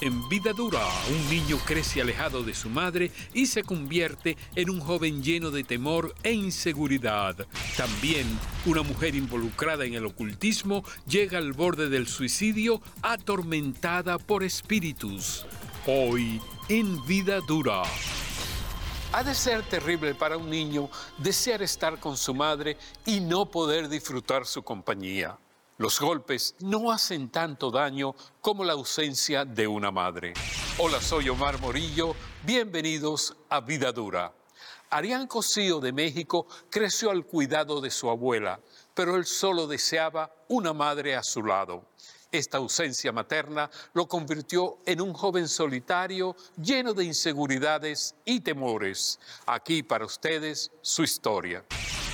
En Vida Dura, un niño crece alejado de su madre y se convierte en un joven lleno de temor e inseguridad. También, una mujer involucrada en el ocultismo llega al borde del suicidio atormentada por espíritus. Hoy, en Vida Dura. Ha de ser terrible para un niño desear estar con su madre y no poder disfrutar su compañía. Los golpes no hacen tanto daño como la ausencia de una madre. Hola, soy Omar Morillo. Bienvenidos a Vida Dura. Arián Cosío de México creció al cuidado de su abuela, pero él solo deseaba una madre a su lado. Esta ausencia materna lo convirtió en un joven solitario, lleno de inseguridades y temores. Aquí para ustedes su historia.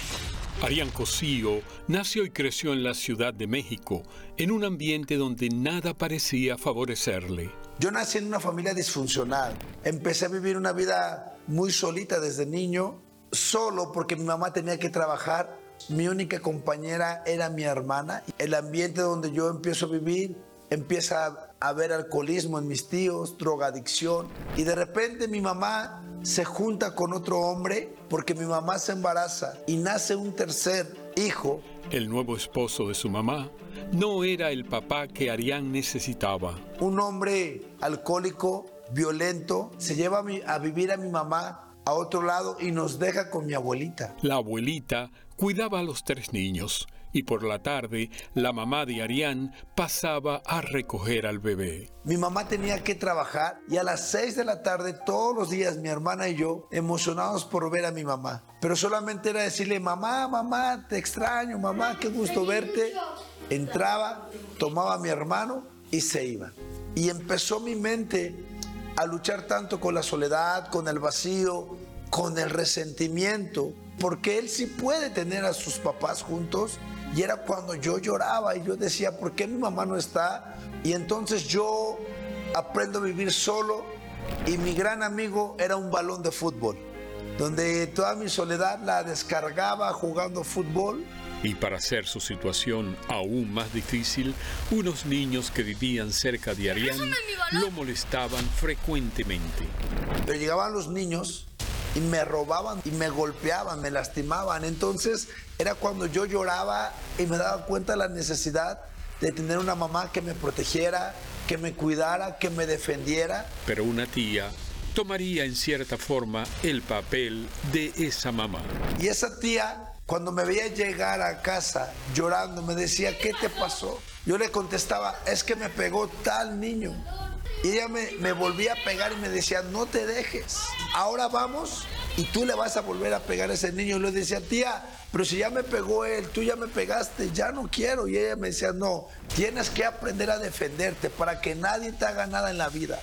Arián Cosío nació y creció en la Ciudad de México, en un ambiente donde nada parecía favorecerle. Yo nací en una familia disfuncional. Empecé a vivir una vida muy solita desde niño, solo porque mi mamá tenía que trabajar. Mi única compañera era mi hermana. El ambiente donde yo empiezo a vivir, empieza a haber alcoholismo en mis tíos, drogadicción. Y de repente mi mamá se junta con otro hombre porque mi mamá se embaraza y nace un tercer hijo. El nuevo esposo de su mamá no era el papá que Arián necesitaba. Un hombre alcohólico, violento, se lleva a vivir a mi mamá a otro lado y nos deja con mi abuelita. La abuelita cuidaba a los 3 niños y por la tarde la mamá de Arián pasaba a recoger al bebé. Mi mamá tenía que trabajar y a las 6 de la tarde todos los días mi hermana y yo emocionados por ver a mi mamá. Pero solamente era decirle, mamá, mamá, te extraño, mamá, qué gusto verte. Entraba, tomaba a mi hermano y se iba. Y empezó mi mente a luchar tanto con la soledad, con el vacío, con el resentimiento, porque él sí puede tener a sus papás juntos. Y era cuando yo lloraba y yo decía, ¿por qué mi mamá no está? Y entonces yo aprendo a vivir solo y mi gran amigo era un balón de fútbol, donde toda mi soledad la descargaba jugando fútbol. Y para hacer su situación aún más difícil, unos niños que vivían cerca de Arián lo molestaban frecuentemente. Pero llegaban los niños y me robaban y me golpeaban, me lastimaban. Entonces era cuando yo lloraba y me daba cuenta de la necesidad de tener una mamá que me protegiera, que me cuidara, que me defendiera. Pero una tía tomaría en cierta forma el papel de esa mamá. Y esa tía, cuando me veía llegar a casa llorando, me decía, ¿qué te pasó? Yo le contestaba, es que me pegó tal niño. Y ella me volvía a pegar y me decía, no te dejes, ahora vamos y tú le vas a volver a pegar a ese niño. Y le decía, tía, pero si ya me pegó él, tú ya me pegaste, ya no quiero. Y ella me decía, no, tienes que aprender a defenderte para que nadie te haga nada en la vida.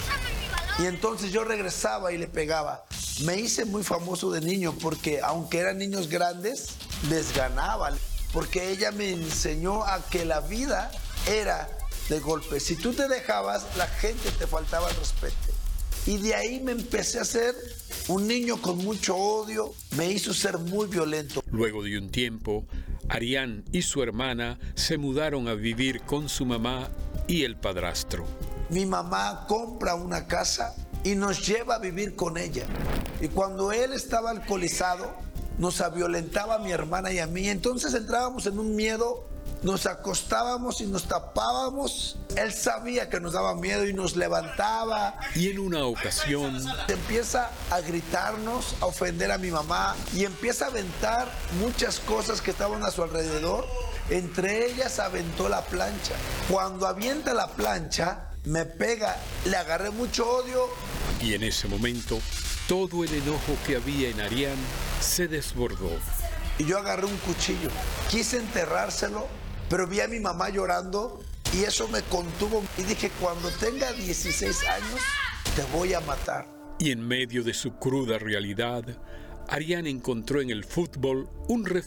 Y entonces yo regresaba y le pegaba. Me hice muy famoso de niño porque aunque eran niños grandes, les ganaba. Porque ella me enseñó a que la vida era de golpes. Si tú te dejabas, la gente te faltaba el respeto. Y de ahí me empecé a ser un niño con mucho odio. Me hizo ser muy violento. Luego de un tiempo, Arián y su hermana se mudaron a vivir con su mamá y el padrastro. Mi mamá compra una casa y nos lleva a vivir con ella. Y cuando él estaba alcoholizado, nos violentaba a mi hermana y a mí. Entonces entrábamos en un miedo, nos acostábamos y nos tapábamos. Él sabía que nos daba miedo y nos levantaba. Y en una ocasión empieza a gritarnos, a ofender a mi mamá y empieza a aventar muchas cosas que estaban a su alrededor. Entre ellas aventó la plancha. Cuando avienta la plancha, me pega, le agarré mucho odio. Y en ese momento, todo el enojo que había en Arián se desbordó. Y yo agarré un cuchillo, quise enterrárselo, pero vi a mi mamá llorando y eso me contuvo. Y dije, cuando tenga 16 años, te voy a matar. Y en medio de su cruda realidad, Arián encontró en el fútbol un refugio